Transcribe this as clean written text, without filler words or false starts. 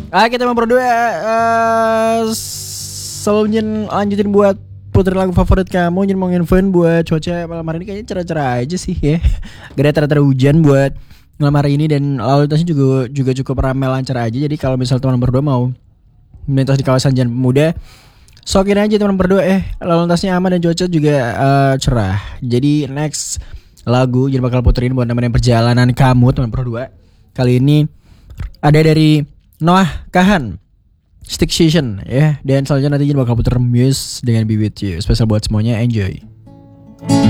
Kita mau berdua selalu lanjutin buat puter lagu favorit kamu. Jadi mau nginfoin buat cuaca malam hari ini kayaknya cerah-cerah aja sih ya. Gak ada tanda-tanda hujan buat malam hari ini. Dan lalu lintasnya juga cukup ramai lancar aja. Jadi kalau misal teman berdua mau melintas di kawasan Jalan Pemuda, sokin aja teman berdua lalu lintasnya aman dan cuaca juga cerah. Jadi next lagu jadi bakal puterin buat nemenin perjalanan kamu teman berdua. Kali ini ada dari Noah Kahan, Stick Season ya. Dan selanjutnya nanti bakal puter Muse dengan Be With You. Spesial buat semuanya, enjoy.